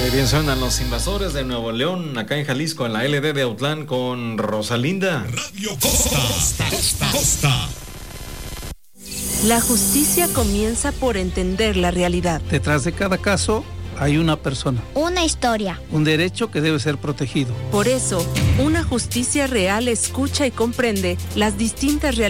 Bien suenan Los Invasores de Nuevo León, acá en Jalisco, en la LD de Autlán con Rosalinda. Radio Costa, Costa. La justicia comienza por entender la realidad. Detrás de cada caso hay una persona. Una historia. Un derecho que debe ser protegido. Por eso, una justicia real escucha y comprende las distintas realidades